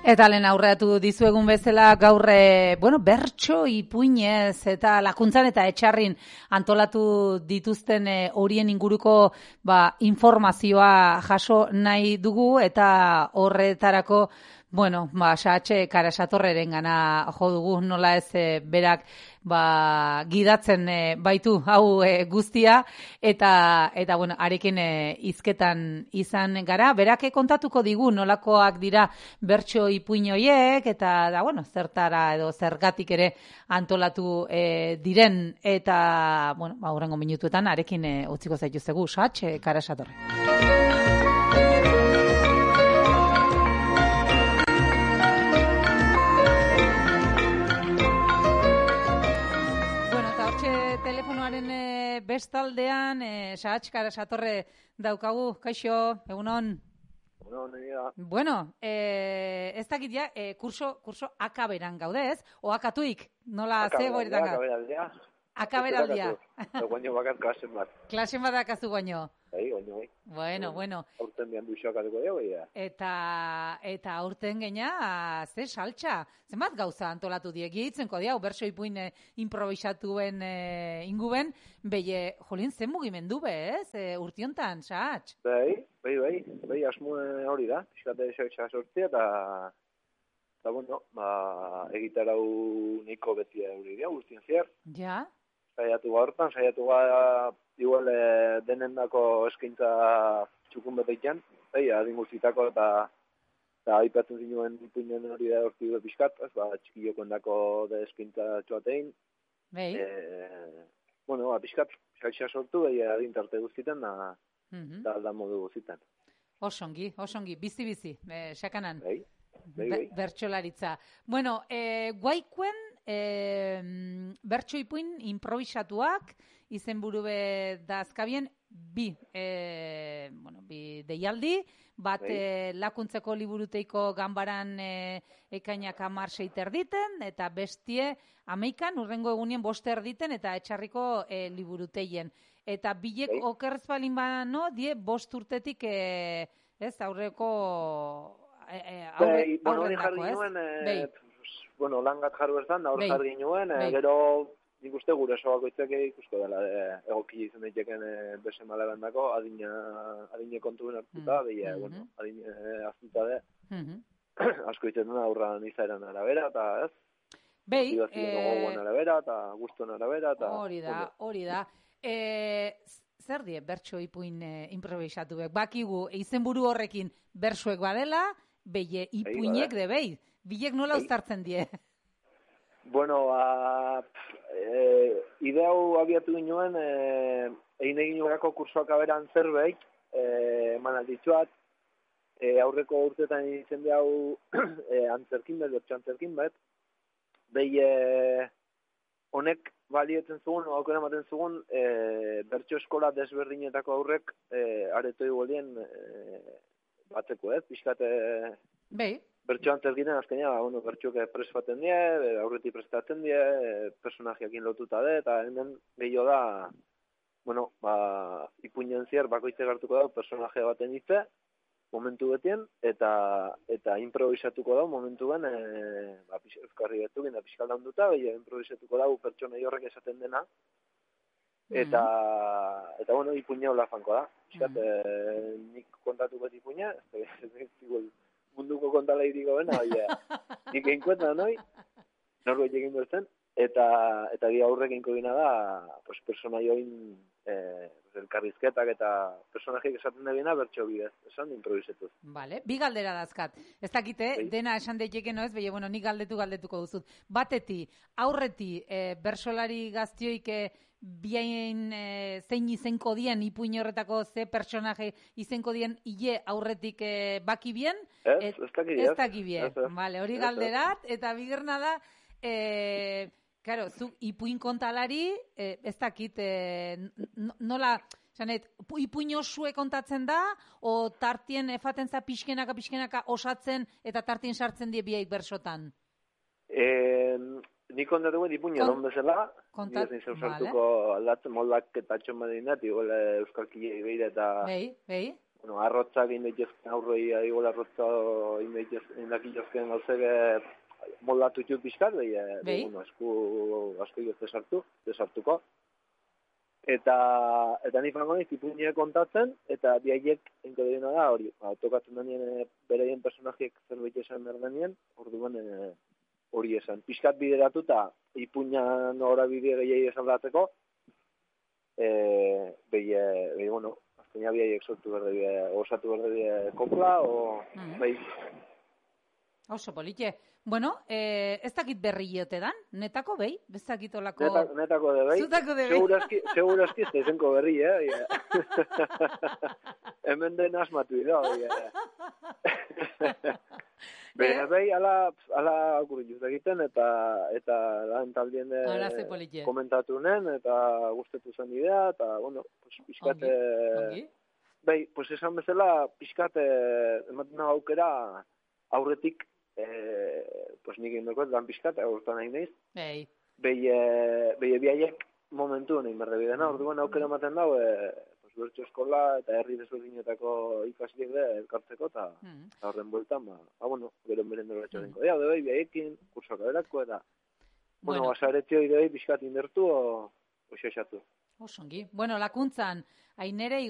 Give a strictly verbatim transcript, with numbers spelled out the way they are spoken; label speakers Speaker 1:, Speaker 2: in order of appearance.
Speaker 1: Eta lehen aurreatu dizuegun bezala gaur, e, bueno, bertso ipuinez eta lakuntzan eta etxarrin antolatu dituzten e, horien inguruko ba, informazioa jaso nahi dugu eta horretarako, bueno, ba, Sahatxe Karasatorreren gana jo dugu, nola ez e, berak ba, gidatzen e, baitu hau e, guztia eta, eta bueno, arekin e, hizketan izan gara. Berak kontatuko digu nolakoak dira bertso ipuin horiek eta da, bueno, zertara edo zergatik ere antolatu e, diren eta, bueno, ba, hurrengo minutuetan arekin e, utziko zaituztegu, Sahatxe Karasatorre. Telefonoaren e, bestaldean e, Sahatxe Karasatorre daukagu. Kaixo, egunon?
Speaker 2: Egunon, egia.
Speaker 1: Bueno, e, ez dakit ja, e, kurso, kurso akaberan gaude, ez? O akatuik, nola zego eretan gau?
Speaker 2: Akaberaldia.
Speaker 1: Akaberaldia.
Speaker 2: Guaino bakar klasen bat.
Speaker 1: Klasen bat akazu guaino.
Speaker 2: Bai, guaino, bai.
Speaker 1: Bueno, bueno.
Speaker 2: Aurten bihan duxoak aduko dugu, ja.
Speaker 1: Eta, eta aurten geina, ze saltxa, zenbat gauza antolatu diek, gehitzenko diau, berso ipuin e, improvisatuen e, inguben, beie, jolin, zen mugimendu be, ez, e, urtiontan, Sahatx?
Speaker 2: Bai, bai, bai, bai, asmue hori da, pixkate esaitxa sortzia, eta, eta, bueno, ba, egitarau nahiko beti hori dira, urtien zier.
Speaker 1: Ja?
Speaker 2: Saiatu ga hortan, saiatu ga igual e, denendako eskaintza txukun beteitzen, bai, adin guztitako eta eta aipatzen zinuen ipuinen hori da horti du pixkat, ez, ba, txikilokon dako de eskaintza txuatein.
Speaker 1: Bai.
Speaker 2: E, bueno, ba, pixkat, saltxa sortu, bai, adin tarte guztiten, da,
Speaker 1: mm-hmm.
Speaker 2: da alda modu guztiten.
Speaker 1: Osongi, osongi, bizi-bizi, e, sakanan.
Speaker 2: Bai, bai, bai.
Speaker 1: Bertxolaritza. Bueno, e, guaikuen, E, bertso ipuin improvisatuak izenburu be da azkabien bi, e, bueno, bi deialdi, bat e, lakuntzeko liburuteiko ganbaran e, ekainak amar seiter diten, eta bestie ameikan urrengo egunien boste erditen eta etxarriko e, liburuteien. Eta bilek Bei. okerrez balin bano, die bost urtetik e, ez, aurreko e, aurre,
Speaker 2: Bei, bueno,
Speaker 1: aurrendako, ez?
Speaker 2: Nuen, e,
Speaker 1: Bei.
Speaker 2: Bueno, langat jarru ez da, hor jarri nuen, e, gero nik uste gure soako itzake ikusko dela, e, egokia izan daiteken e, bese maleban dako, adina, adine kontuen hartuta, mm, behi, mm-hmm. bueno, adine e, aztuta de, mm-hmm. asko itzen duna aurra nizaeran arabera, eta ez?
Speaker 1: Behi,
Speaker 2: e... arabera, eta guztuen arabera, eta...
Speaker 1: Hori da, hori da. E, zer die, bertso ipuin e, improvisatu bek? Bakigu, izenburu horrekin bersuek badela, behi, ipuinek de behi. Bilek nola uztartzen die?
Speaker 2: Bueno, a, e, idea hau abiatu ginoen, e, egin egin horako kursoak aberan zerbait, e, eman alditzuat, e, aurreko urteetan izan hau e, antzerkin bet, bertso antzerkin bet, behi e, honek balietzen zugun, aukera ematen zugun, e, bertso eskola desberdinetako aurrek e, areto igualien e, batzeko, ez? Pixkate...
Speaker 1: Behi.
Speaker 2: Bertxoan zergiten azkenean, bueno, bertxoak pres baten die, aurretik prestatzen die, personajeakin lotuta de, eta hemen gehiago da, bueno, ba, ipuinen zier, bakoitze gartuko da, personaje baten hitze, momentu betien, eta eta improvisatuko da, momentu ben, e, ba, euskarri betukin, da pixkalda honduta, behi, improvisatuko da, pertsonai horrek esaten dena, eta, mm-hmm. eta bueno, ipuine hola fanko da. Piskat, mm-hmm. e, nik kontatu bet ipuine, ez da, munduko kontala iriko bena, baina, nik enkuentan noi, norbait egin bertzen, eta, eta bi aurrek inko gina da, pues, personai hoin, eh, elkarrizketak eta personajeik esaten da bina, bertxo bidez, esan improvisetuz.
Speaker 1: Vale, bi galdera dazkat. Ez dakite, Bei. dena esan daiteke no ez, behi, bueno, nik galdetu galdetuko duzut. Bateti, aurreti, eh, bersolari gaztioik eh, biain eh, zein izenko dien, ipuin horretako ze personaje izenko dien, hile aurretik eh, baki bien?
Speaker 2: Ez, ez dakibien.
Speaker 1: Ez dakibien, vale, hori galderat, eta bigerna da, eh, Karo, zu ipuin kontalari, eh, ez dakit, eh, nola, zanet, ipuin osue kontatzen da, o tartien efaten za pixkenaka, pixkenaka osatzen, eta tartien sartzen die biaik bersotan?
Speaker 2: Eh, Ni kontatu guen ipuin edon bezala,
Speaker 1: kontat,
Speaker 2: nire zin sartuko vale. Aldatzen moldak eta txon badinat, igual euskalkilei behira eta...
Speaker 1: Behi, behi.
Speaker 2: bueno, arrotzak indaitezken aurroi, aigola arrotza indakilozken gauzek moldatu txut bizkat, behi,
Speaker 1: Bai.
Speaker 2: bueno, asku, asko jo desartu, desartuko. Eta, eta ni fango niz, ipuñe kontatzen, eta biaiek, enko dena da, hori, ba, tokatzen denien bereien personajiek zerbait esan berdenien, orduan e, hori esan. Piskat bideratu eta ipuñan ora bide gehiagi esan datzeko, e, behi, behi, bueno, azkenia biaiek sortu berde bide, osatu berde bide kopla, o, mm-hmm. behi.
Speaker 1: Oso politxe. Bueno, eh, ez dakit berriote dan, netako behi? Bezakit olako...
Speaker 2: Neta, netako de behi.
Speaker 1: Zutako de behi.
Speaker 2: Segurazki, segurazki ez da izenko berri, eh? Hemen den asmatu ido, Baina behi, ala, ala akurriuz egiten, eta eta lan taldien komentatu nen, eta guztetu zen idea, eta, bueno, pues, pixkate...
Speaker 1: Ongi, ongi.
Speaker 2: Behi, pues esan bezala, pixkate ematen aukera aurretik Eh, pues nik indoko lan pixkat, agurtan nahi nahiz.
Speaker 1: Bei.
Speaker 2: Behi, behi biaiek momentu nahi merrebidena, orduan aukera ematen dago, e, pues, bertxo eskola eta herri desberdinetako ikasliek de elkartzeko, eta mm. horren bueltan, ba, ba, bueno, gero merendo bertxo denko. Ea, behi, biaiekin, kursoak aberako, eta, bueno, bueno basaretzio idei pixkat indertu, o, o xaxatu.
Speaker 1: Osongi. Bueno, lakuntzan, ainere